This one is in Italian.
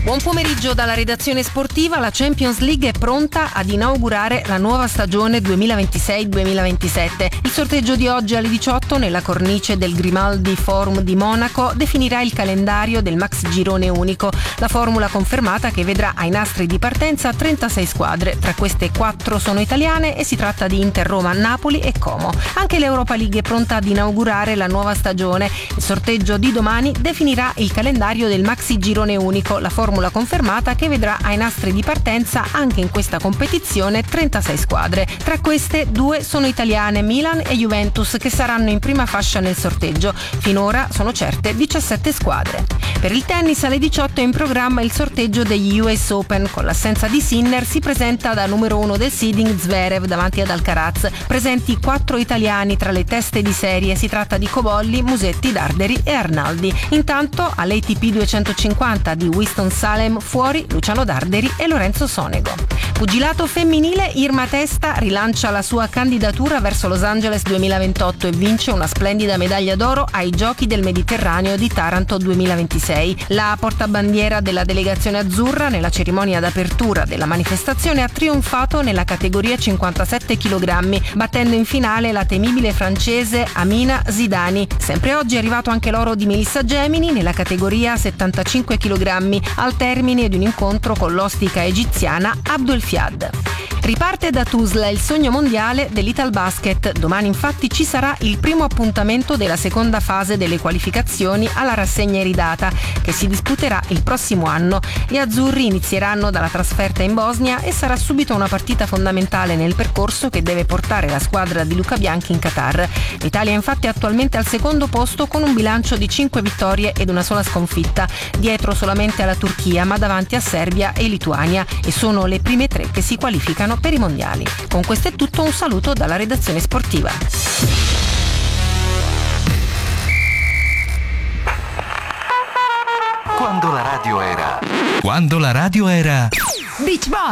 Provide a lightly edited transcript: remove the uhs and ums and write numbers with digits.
Buon pomeriggio dalla redazione sportiva. La Champions League è pronta ad inaugurare la nuova stagione 2026-2027. Il sorteggio di oggi alle 18 nella cornice del Grimaldi Forum di Monaco definirà il calendario del Max Girone unico. La formula confermata che vedrà ai nastri di partenza 36 squadre. Tra queste 4 sono italiane e si tratta di Inter, Roma, Napoli e Como. Anche l'Europa League è pronta ad inaugurare la nuova stagione. Il sorteggio di domani definirà il calendario del Maxi Girone unico. La formula confermata che vedrà ai nastri di partenza anche in questa competizione 36 squadre. Tra queste 2 sono italiane, Milan e Juventus, che saranno in prima fascia nel sorteggio. Finora sono certe 17 squadre. Per il tennis alle 18 è in programma il sorteggio degli US Open. Con l'assenza di Sinner si presenta da numero 1 del seeding Zverev davanti ad Alcaraz. Presenti 4 italiani tra le teste di serie. Si tratta di Cobolli, Musetti, Darderi e Arnaldi. Intanto all'ATP 250 di Winston-Salem fuori Luciano Darderi e Lorenzo Sonego. Pugilato femminile, Irma Testa rilancia la sua candidatura verso Los Angeles 2028 e vince una splendida medaglia d'oro ai Giochi del Mediterraneo di Taranto 2026. La portabandiera della delegazione azzurra nella cerimonia d'apertura della manifestazione ha trionfato nella categoria 57 kg, battendo in finale la temibile francese Amina Zidani. Sempre oggi è arrivato anche l'oro di Melissa Gemini nella categoria 75 kg, al termine di un incontro con l'ostica egiziana Abdul Fiad. Riparte da Tuzla il sogno mondiale dell'Italbasket. Domani infatti ci sarà il primo appuntamento della seconda fase delle qualificazioni alla rassegna iridata, che si disputerà il prossimo anno. Gli azzurri inizieranno dalla trasferta in Bosnia e sarà subito una partita fondamentale nel percorso che deve portare la squadra di Luca Bianchi in Qatar. L'Italia infatti è attualmente al secondo posto con un bilancio di 5 vittorie ed una sola sconfitta, dietro solamente alla Turchia ma davanti a Serbia e Lituania, e sono le prime 3 che si qualificano per i mondiali. Con questo è tutto, un saluto dalla redazione sportiva. Quando la radio era Beach Boy.